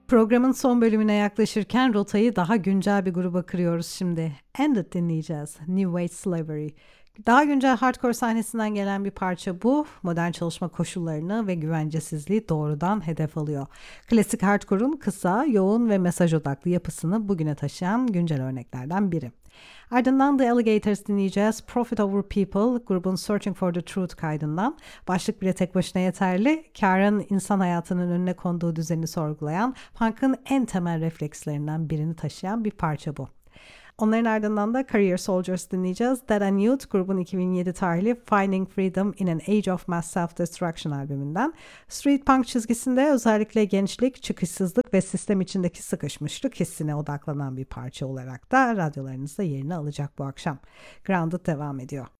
Programın son bölümüne yaklaşırken rotayı daha güncel bir gruba kırıyoruz şimdi. Ended dinleyeceğiz. New Age Slavery. Daha güncel hardcore sahnesinden gelen bir parça bu. Modern çalışma koşullarını ve güvencesizliği doğrudan hedef alıyor. Klasik hardcore'un kısa, yoğun ve mesaj odaklı yapısını bugüne taşıyan güncel örneklerden biri. Ardından The Alligators dinleyeceğiz. Profit Over People, grubun Searching for the Truth kaydından. Başlık bile tek başına yeterli. Karın insan hayatının önüne konduğu düzeni sorgulayan, punk'ın en temel reflekslerinden birini taşıyan bir parça bu. Onların ardından da Career Soldiers dinleyeceğiz. Dead and Youth, grubun 2007 tarihli Finding Freedom in an Age of Mass Self-Destruction albümünden. Street punk çizgisinde özellikle gençlik, çıkışsızlık ve sistem içindeki sıkışmışlık hissine odaklanan bir parça olarak da radyolarınızda yerini alacak bu akşam. Grounded devam ediyor.